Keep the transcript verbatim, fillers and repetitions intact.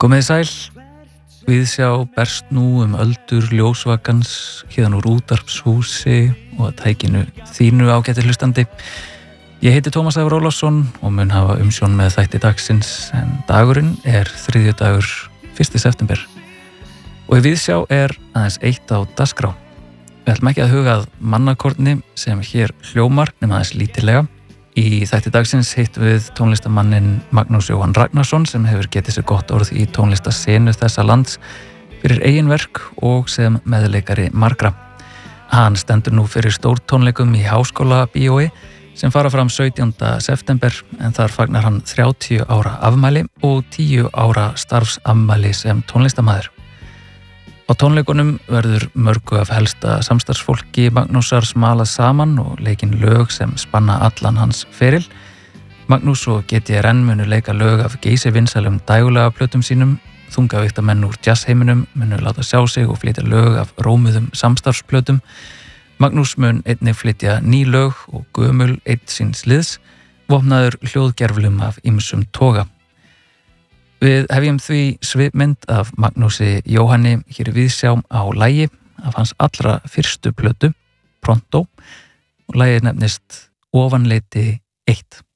Komið sæl, viðsjá berst nú um öldur ljósvakans héðan úr útvarpshúsi og að tækinu þínu ágæti hlustandi. Ég heiti Tómas Ævar Ólafsson og mun hafa umsjón með þætti dagsins en dagurinn er þriðjudagur fyrsta september. Og í viðsjá er aðeins eitt á dagskrá. Við ætlum ekki að huga að mannakorni sem hér hljómar nema aðeins lítillega. Í þætti dagsins hittum við tónlistamannin Magnús Jóhann Ragnarsson sem hefur getið sér gott orð í tónlistasenu þessa lands fyrir eigin verk og sem meðleikari margra. Hann stendur nú fyrir stórtónleikum í Háskóla bíói sem fara fram sautjánda september en þar fagnar hann þrjátíu ára afmæli og tíu ára starfsafmæli sem tónlistamaður. Á tónleikunum verður mörgu af helsta samstarfsfólki Magnúsar smalað saman og leikin lög sem spanna allan hans feril. Magnús og G T R N munu leika lög af geysivinsælum dægulega plötum sínum, þungavíktamenn úr jazzheiminum munu láta sjá sig og flytja lög af rómuðum samstarfsplötum. Magnús mun einnig flytja ný lög og gömul einn síns liðs, vopnaður hljóðgerflum af ýmsum toga. Við hefjum því svipmynd af Magnúsi Jóhanni hér í viðsjá á lagi af hans allra fyrstu plötu, Pronto, og lagið nefnist Ofanleiti eitt.